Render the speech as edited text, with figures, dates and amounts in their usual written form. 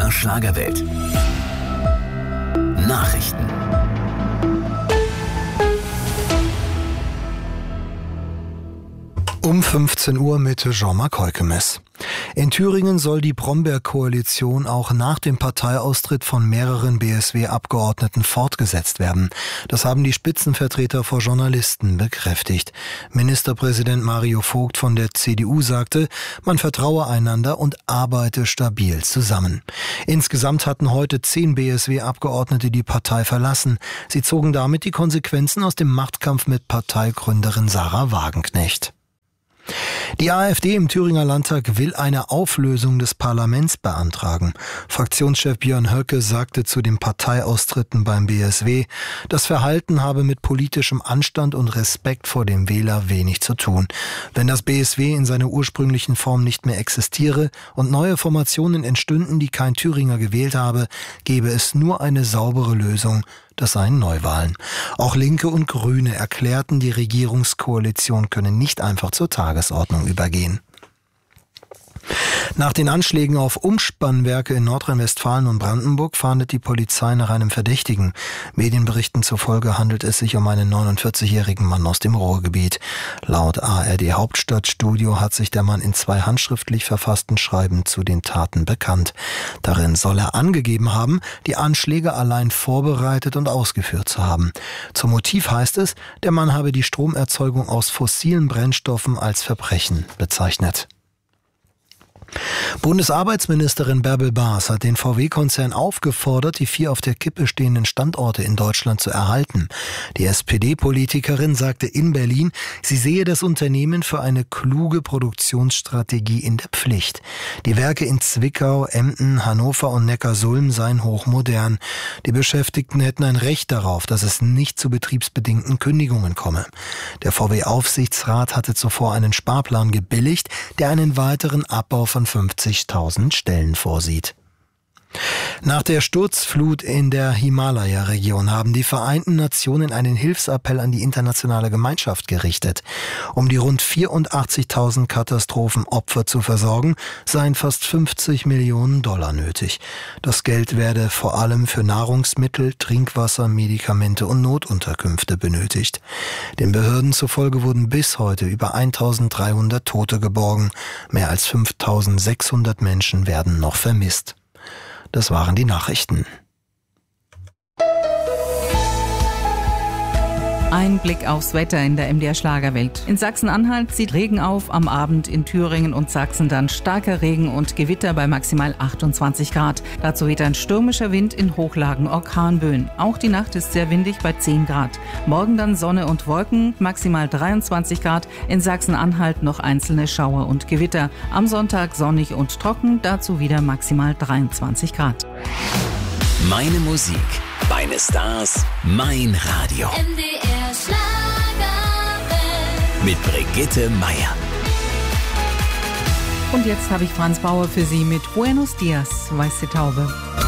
MDR Schlagerwelt. Nachrichten. Um 15 Uhr mit Jean-Marc Heukemes. In Thüringen soll die Bromberg-Koalition auch nach dem Parteiaustritt von mehreren BSW-Abgeordneten fortgesetzt werden. Das haben die Spitzenvertreter vor Journalisten bekräftigt. Ministerpräsident Mario Vogt von der CDU sagte, man vertraue einander und arbeite stabil zusammen. Insgesamt hatten heute 10 BSW-Abgeordnete die Partei verlassen. Sie zogen damit die Konsequenzen aus dem Machtkampf mit Parteigründerin Sarah Wagenknecht. Die AfD im Thüringer Landtag will eine Auflösung des Parlaments beantragen. Fraktionschef Björn Höcke sagte zu den Parteiaustritten beim BSW, das Verhalten habe mit politischem Anstand und Respekt vor dem Wähler wenig zu tun. Wenn das BSW in seiner ursprünglichen Form nicht mehr existiere und neue Formationen entstünden, die kein Thüringer gewählt habe, gäbe es nur eine saubere Lösung. Das seien Neuwahlen. Auch Linke und Grüne erklärten, die Regierungskoalition könne nicht einfach zur Tagesordnung übergehen. Nach den Anschlägen auf Umspannwerke in Nordrhein-Westfalen und Brandenburg fahndet die Polizei nach einem Verdächtigen. Medienberichten zufolge handelt es sich um einen 49-jährigen Mann aus dem Ruhrgebiet. Laut ARD Hauptstadtstudio hat sich der Mann in 2 handschriftlich verfassten Schreiben zu den Taten bekannt. Darin soll er angegeben haben, die Anschläge allein vorbereitet und ausgeführt zu haben. Zum Motiv heißt es, der Mann habe die Stromerzeugung aus fossilen Brennstoffen als Verbrechen bezeichnet. Bundesarbeitsministerin Bärbel Baas hat den VW-Konzern aufgefordert, die 4 auf der Kippe stehenden Standorte in Deutschland zu erhalten. Die SPD-Politikerin sagte in Berlin, sie sehe das Unternehmen für eine kluge Produktionsstrategie in der Pflicht. Die Werke in Zwickau, Emden, Hannover und Neckarsulm seien hochmodern. Die Beschäftigten hätten ein Recht darauf, dass es nicht zu betriebsbedingten Kündigungen komme. Der VW-Aufsichtsrat hatte zuvor einen Sparplan gebilligt, der einen weiteren Abbau von 50.000 Stellen vorsieht. Nach der Sturzflut in der Himalaya-Region haben die Vereinten Nationen einen Hilfsappell an die internationale Gemeinschaft gerichtet. Um die rund 84.000 Katastrophenopfer zu versorgen, seien fast $50 Millionen nötig. Das Geld werde vor allem für Nahrungsmittel, Trinkwasser, Medikamente und Notunterkünfte benötigt. Den Behörden zufolge wurden bis heute über 1.300 Tote geborgen. Mehr als 5.600 Menschen werden noch vermisst. Das waren die Nachrichten. Ein Blick aufs Wetter in der MDR Schlagerwelt. In Sachsen-Anhalt zieht Regen auf, am Abend in Thüringen und Sachsen dann starker Regen und Gewitter bei maximal 28 Grad. Dazu weht ein stürmischer Wind, in Hochlagen Orkanböen. Auch die Nacht ist sehr windig bei 10 Grad. Morgen dann Sonne und Wolken, maximal 23 Grad. In Sachsen-Anhalt noch einzelne Schauer und Gewitter. Am Sonntag sonnig und trocken, dazu wieder maximal 23 Grad. Meine Musik, meine Stars, mein Radio. MDR Schlagerwelt. Mit Brigitte Meier. Und jetzt habe ich Franz Bauer für Sie mit Buenos Dias, weiße Taube.